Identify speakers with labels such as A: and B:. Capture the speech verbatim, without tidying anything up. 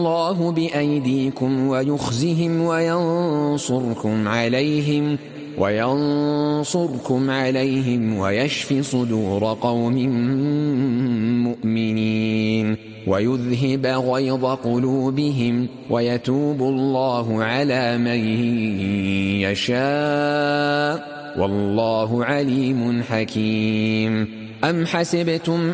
A: الله بأيديكم ويخزهم وينصركم عليهم وينصركم عليهم ويشف صدور قوم مؤمنين ويذهب غيظ قلوبهم ويتوب الله على من يشاء والله عليم حكيم. أم حسبتم